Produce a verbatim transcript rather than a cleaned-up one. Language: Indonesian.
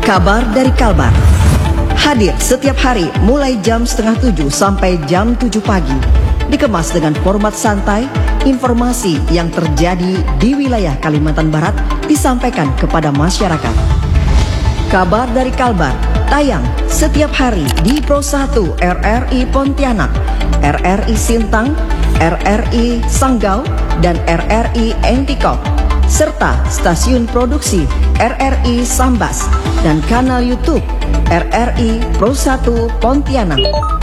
Kabar dari Kalbar hadir setiap hari mulai jam setengah tujuh sampai jam tujuh pagi. Dikemas dengan format santai, informasi yang terjadi di wilayah Kalimantan Barat disampaikan kepada masyarakat. Kabar dari Kalbar tayang setiap hari di Pro satu R R I Pontianak, R R I Sintang, R R I Sanggau, dan R R I Entikop, serta stasiun produksi R R I Sambas dan kanal YouTube R R I Pro satu Pontianak.